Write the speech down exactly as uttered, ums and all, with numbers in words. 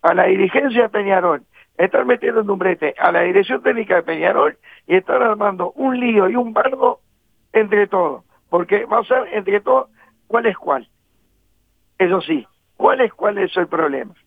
a la dirigencia de Peñarol, están metiendo en un brete a la dirección técnica de Peñarol y están armando un lío y un bardo entre todos, porque va a ser entre todos cuál es cuál. Eso sí, cuál es cuál es el problema.